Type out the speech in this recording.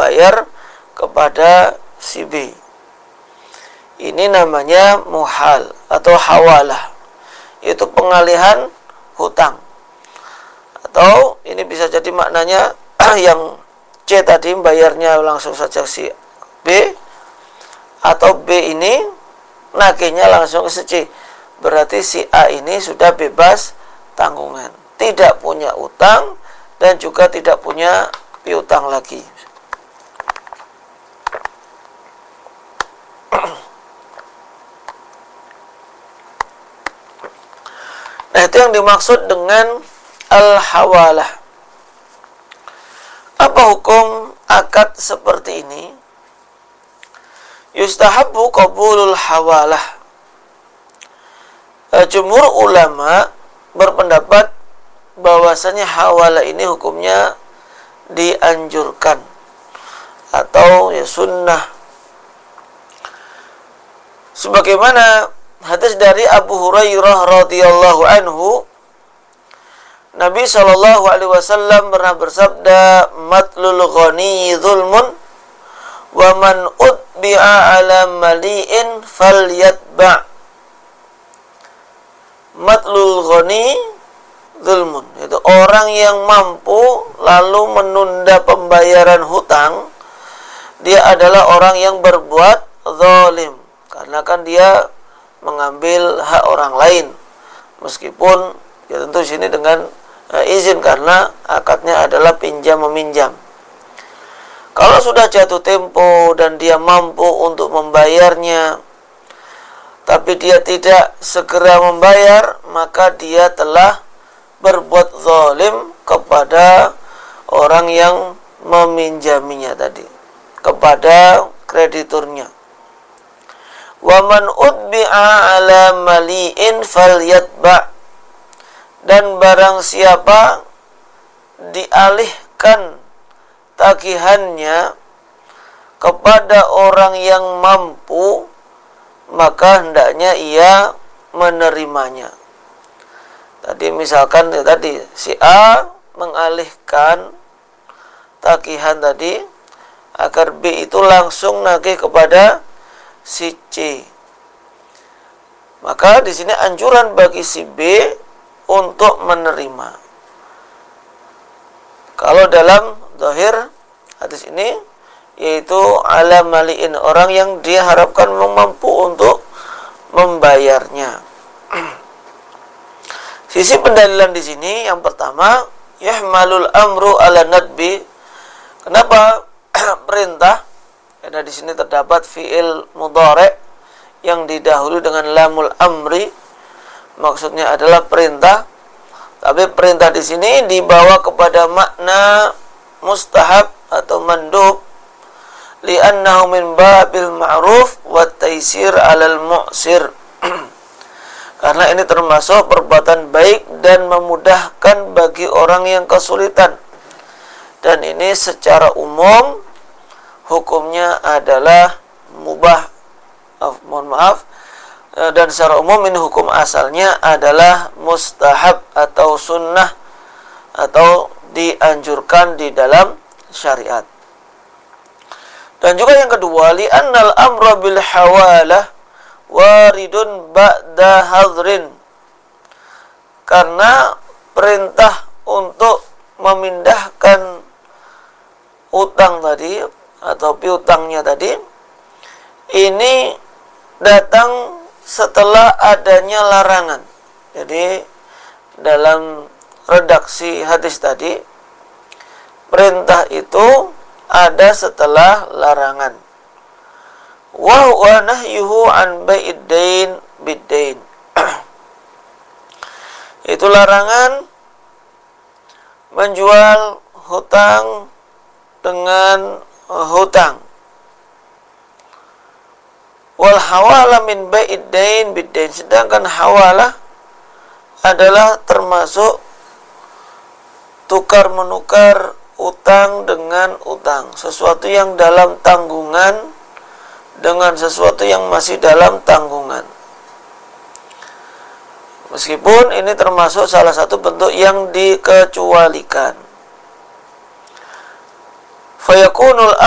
membayar kepada si B. Ini namanya muhal atau hawalah, yaitu pengalihan hutang. Atau ini bisa jadi maknanya yang C tadi bayarnya langsung saja si B, atau B ini nagihnya langsung ke si C. Berarti si A ini sudah bebas tanggungan, tidak punya utang dan juga tidak punya piutang lagi. Nah, itu yang dimaksud dengan al-hawalah. Apa hukum akad seperti ini? Yustahabbu qabulul hawalah. Jumhur ulama berpendapat bahwasanya hawalah ini hukumnya dianjurkan atau ya sunnah. Sebagaimana hadis dari Abu Hurairah radhiyallahu anhu, Nabi SAW pernah bersabda, matlul ghani zulmun wa man utbi'a ala mali'in falyatba'. Matlul ghani zulmun, itu orang yang mampu lalu menunda pembayaran hutang, dia adalah orang yang berbuat zalim, karena kan dia mengambil hak orang lain, meskipun ya tentu sini dengan izin, karena akadnya adalah pinjam meminjam. Kalau sudah jatuh tempo dan dia mampu untuk membayarnya, tapi dia tidak segera membayar, maka dia telah berbuat zalim kepada orang yang meminjaminya tadi, kepada krediturnya. Wa man utbi'a ala mali'in falyatba'. Dan barang siapa dialihkan tagihannya kepada orang yang mampu, maka hendaknya ia menerimanya. Tadi misalkan tadi si A mengalihkan tagihan tadi agar B itu langsung nagih kepada si C. Maka di sini anjuran bagi si B untuk menerima. Kalau dalam zahir hadis ini, yaitu ala mali'in, orang yang dia harapkan mampu untuk membayarnya. Sisi pendalilan di sini yang pertama, yahmalul amru ala nadbi. Kenapa perintah? Karena di sini terdapat fi'il mudhari' yang didahului dengan lamul amri, maksudnya adalah perintah. Tapi perintah di sini dibawa kepada makna mustahab atau mandub, li'annahu min babil ma'ruf wa taysir 'alal mu'sir. Karena ini termasuk perbuatan baik dan memudahkan bagi orang yang kesulitan. Dan ini secara umum hukumnya adalah mubah. Dan secara umum ini hukum asalnya adalah mustahab atau sunnah atau dianjurkan di dalam syariat. Dan juga yang kedua, li'annal amra bil hawalah waridun ba'da hadrin. Karena perintah untuk memindahkan utang tadi atau piutangnya tadi ini datang setelah adanya larangan. Jadi dalam redaksi hadis tadi, perintah itu ada setelah larangan. Wa huwa nahyuhu an bai'id dain bid-dain. Itu larangan menjual hutang dengan hutang. Wal hawala min bai'id dain bid-dain. Sedangkan hawalah adalah termasuk tukar menukar utang dengan utang, sesuatu yang dalam tanggungan dengan sesuatu yang masih dalam tanggungan. Meskipun ini termasuk salah satu bentuk yang dikecualikan. Fayakunul